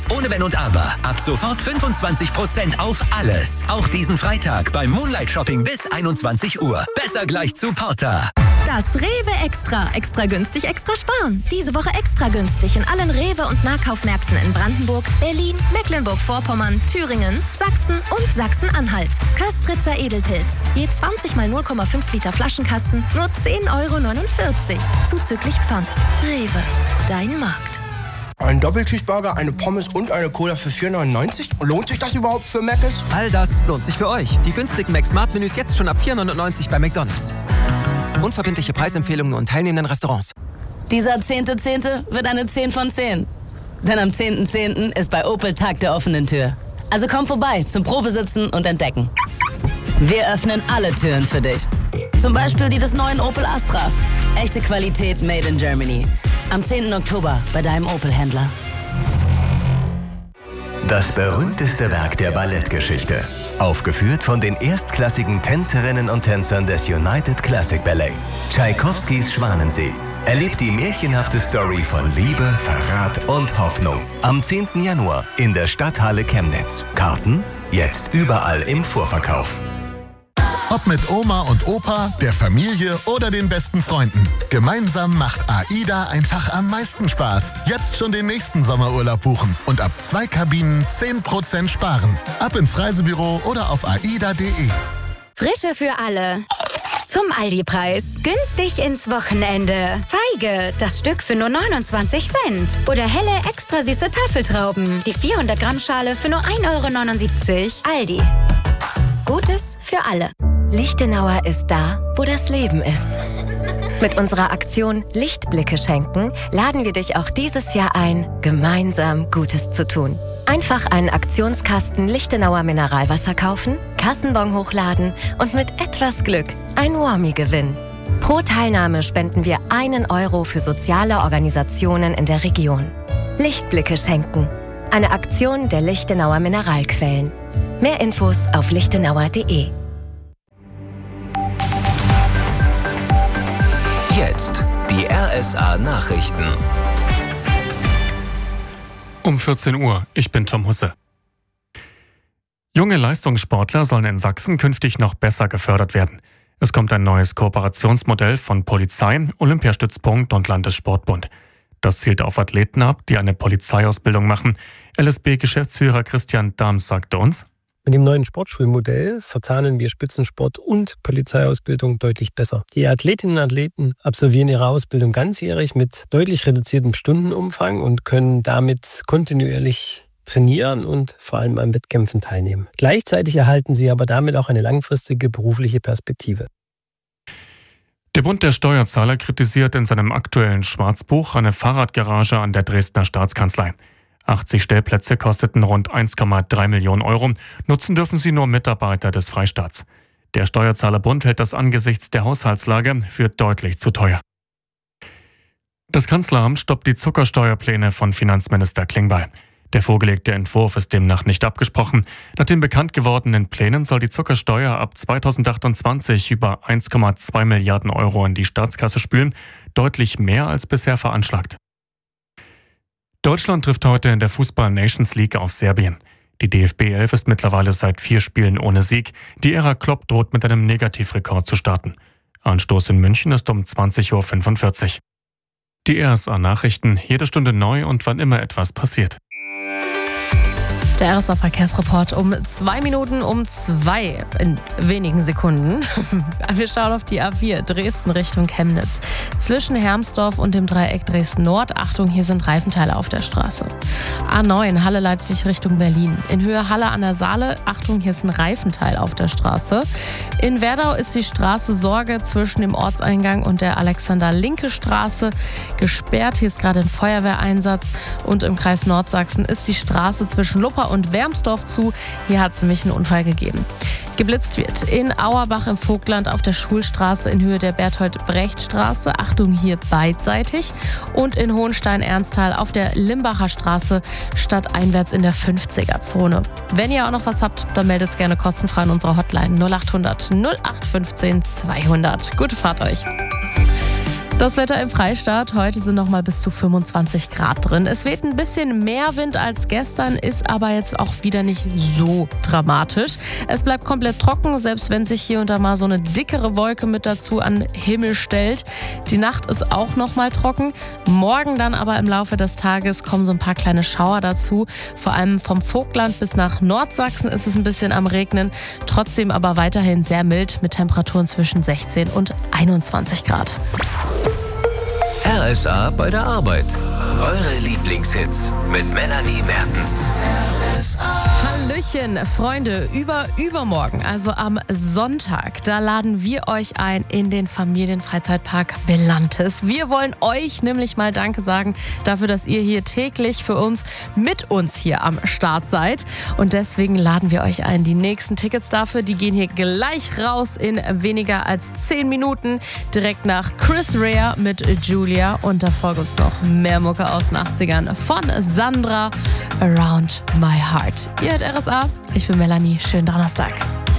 Ohne Wenn und Aber. Ab sofort 25% auf alles. Auch diesen Freitag beim Moonlight Shopping bis 21 Uhr. Besser gleich zu Porta. Das Rewe Extra. Extra günstig, extra sparen. Diese Woche extra günstig in allen Rewe- und Nahkaufmärkten in Brandenburg, Berlin, Mecklenburg-Vorpommern, Thüringen, Sachsen und Sachsen-Anhalt. Köstritzer Edelpilz. Je 20 mal 0,5 Liter Flaschenkasten. Nur 10,49 €. Zuzüglich Pfand. Rewe. Dein Markt. Ein Doppelcheeseburger, eine Pommes und eine Cola für 4,99 €? Lohnt sich das überhaupt für Mc's? All das lohnt sich für euch. Die günstigen Mac-Smart-Menüs jetzt schon ab 4,99 € bei McDonald's. Unverbindliche Preisempfehlungen nur in teilnehmenden Restaurants. Dieser 10.10. wird eine 10 von 10. Denn am 10.10. ist bei Opel Tag der offenen Tür. Also komm vorbei zum Probesitzen und Entdecken. Wir öffnen alle Türen für dich. Zum Beispiel die des neuen Opel Astra. Echte Qualität made in Germany. Am 10. Oktober bei deinem Opel-Händler. Das berühmteste Werk der Ballettgeschichte. Aufgeführt von den erstklassigen Tänzerinnen und Tänzern des United Classic Ballet. Tschaikowskis Schwanensee. Erlebt die märchenhafte Story von Liebe, Verrat und Hoffnung. Am 10. Januar in der Stadthalle Chemnitz. Karten jetzt überall im Vorverkauf. Ob mit Oma und Opa, der Familie oder den besten Freunden. Gemeinsam macht AIDA einfach am meisten Spaß. Jetzt schon den nächsten Sommerurlaub buchen und ab 2 Kabinen 10% sparen. Ab ins Reisebüro oder auf aida.de. Frische für alle. Zum Aldi-Preis. Günstig ins Wochenende. Feige, das Stück für nur 29 Cent. Oder helle, extra süße Tafeltrauben. Die 400-Gramm-Schale für nur 1,79 €. Aldi. Gutes für alle. Lichtenauer ist da, wo das Leben ist. Mit unserer Aktion Lichtblicke schenken laden wir dich auch dieses Jahr ein, gemeinsam Gutes zu tun. Einfach einen Aktionskasten Lichtenauer Mineralwasser kaufen, Kassenbon hochladen und mit etwas Glück ein Warmie gewinnen. Pro Teilnahme spenden wir 1 € für soziale Organisationen in der Region. Lichtblicke schenken. Eine Aktion der Lichtenauer Mineralquellen. Mehr Infos auf lichtenauer.de. Jetzt die RSA-Nachrichten. Um 14 Uhr, ich bin Tom Husse. Junge Leistungssportler sollen in Sachsen künftig noch besser gefördert werden. Es kommt ein neues Kooperationsmodell von Polizei, Olympiastützpunkt und Landessportbund. Das zielt auf Athleten ab, die eine Polizeiausbildung machen. LSB-Geschäftsführer Christian Dahms sagte uns: Mit dem neuen Sportschulmodell verzahnen wir Spitzensport und Polizeiausbildung deutlich besser. Die Athletinnen und Athleten absolvieren ihre Ausbildung ganzjährig mit deutlich reduziertem Stundenumfang und können damit kontinuierlich trainieren und vor allem an Wettkämpfen teilnehmen. Gleichzeitig erhalten sie aber damit auch eine langfristige berufliche Perspektive. Der Bund der Steuerzahler kritisiert in seinem aktuellen Schwarzbuch eine Fahrradgarage an der Dresdner Staatskanzlei. 80 Stellplätze kosteten rund 1,3 Millionen €. Nutzen dürfen sie nur Mitarbeiter des Freistaats. Der Steuerzahlerbund hält das angesichts der Haushaltslage für deutlich zu teuer. Das Kanzleramt stoppt die Zuckersteuerpläne von Finanzminister Klingbeil. Der vorgelegte Entwurf ist demnach nicht abgesprochen. Nach den bekannt gewordenen Plänen soll die Zuckersteuer ab 2028 über 1,2 Milliarden € in die Staatskasse spülen, deutlich mehr als bisher veranschlagt. Deutschland trifft heute in der Fußball-Nations League auf Serbien. Die DFB 11 ist mittlerweile seit 4 Spielen ohne Sieg. Die Ära Klopp droht mit einem Negativrekord zu starten. Anstoß in München ist um 20:45 Uhr. Die RSA-Nachrichten, jede Stunde neu und wann immer etwas passiert. Der RSA-Verkehrsreport um 2 Minuten um 2 in wenigen Sekunden. Wir schauen auf die A4 Dresden Richtung Chemnitz. Zwischen Hermsdorf und dem Dreieck Dresden-Nord. Achtung, hier sind Reifenteile auf der Straße. A9 Halle-Leipzig Richtung Berlin. In Höhe Halle an der Saale. Achtung, hier ist ein Reifenteil auf der Straße. In Werdau ist die Straße Sorge zwischen dem Ortseingang und der Alexander-Linke-Straße gesperrt. Hier ist gerade ein Feuerwehreinsatz. Und im Kreis Nordsachsen ist die Straße zwischen Lupper und Wermsdorf zu. Hier hat es nämlich einen Unfall gegeben. Geblitzt wird in Auerbach im Vogtland auf der Schulstraße in Höhe der Berthold-Brecht-Straße. Achtung, hier beidseitig. Und in Hohenstein-Ernsthal auf der Limbacher Straße stadteinwärts in der 50er-Zone. Wenn ihr auch noch was habt, dann meldet es gerne kostenfrei in unserer Hotline 0800 0815 200. Gute Fahrt euch. Das Wetter im Freistaat. Heute sind noch mal bis zu 25 Grad drin. Es weht ein bisschen mehr Wind als gestern, ist aber jetzt auch wieder nicht so dramatisch. Es bleibt komplett trocken, selbst wenn sich hier und da mal so eine dickere Wolke mit dazu an Himmel stellt. Die Nacht ist auch noch mal trocken. Morgen dann aber im Laufe des Tages kommen so ein paar kleine Schauer dazu. Vor allem vom Vogtland bis nach Nordsachsen ist es ein bisschen am Regnen. Trotzdem aber weiterhin sehr mild mit Temperaturen zwischen 16 und 21 Grad. RSA bei der Arbeit. Eure Lieblingshits mit Melanie Mertens. Hallöchen, Freunde, übermorgen, also am Sonntag, da laden wir euch ein in den Familienfreizeitpark Belantes. Wir wollen euch nämlich mal Danke sagen dafür, dass ihr hier täglich für uns mit uns hier am Start seid. Und deswegen laden wir euch ein. Die nächsten Tickets dafür, die gehen hier gleich raus in weniger als 10 Minuten. Direkt nach Chris Rea mit Julia. Und da folgt uns noch mehr Mucke aus den 80ern von Sandra, Around My Heart. Ihr hört RSA, ich bin Melanie, schönen Donnerstag.